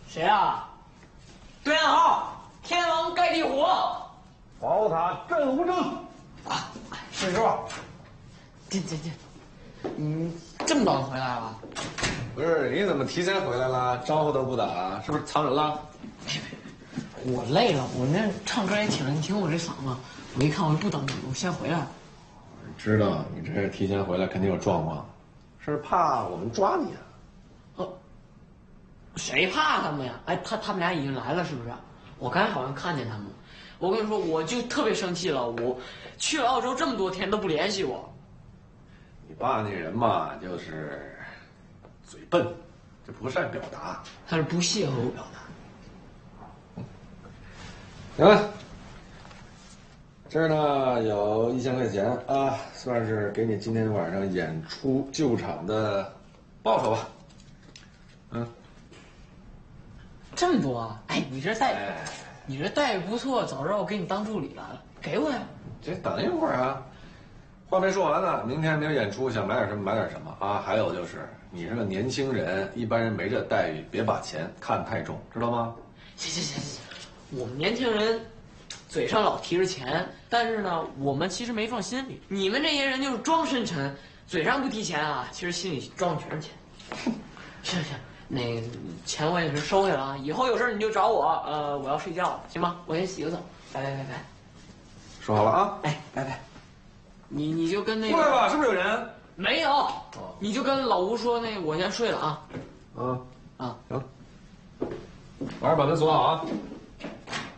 谁啊？对暗号，天王盖地虎， 宝塔镇无争。 啊， 是师傅。 进。你这么早回来了？ 不是，你怎么提前回来了？招呼都不打，是不是藏人了？ 我累了，我那唱歌也挺了，你听我这嗓子，我一看我就不等你，我先回来。 知道你这提前回来肯定有状况，是怕我们抓你啊？ 哦，谁怕他们呀？哎，他们俩已经来了，是不是？我刚才好像看见他们。我跟你说，我就特别生气了。我去了澳洲这么多天都不联系我。 你爸那人嘛，就是嘴笨，就不善表达。 他是不屑和我表达。 行了，这儿呢有1000块钱啊，算是给你今天晚上演出救场的报酬吧。 这么多啊？哎，你这待遇不错，早知道我给你当助理了，给我呀。 这等一会儿啊，话没说完呢。明天没有演出，想买点什么买点什么啊。还有就是，你是个年轻人，一般人没这待遇，别把钱看太重，知道吗？ 行，我们年轻人嘴上老提着钱，但是呢，我们其实没放心里。你们这些人就是装深沉，嘴上不提钱啊，其实心里装的全是钱。行，那钱我也是收下了啊，以后有事你就找我。我要睡觉了，行吗？我先洗个澡，拜。 说好了啊。 哎，拜。你就跟那个过来吧，是不是有人？ 没有，你就跟老吴说那我先睡了啊。 啊， 啊， 行，晚上把门锁好啊。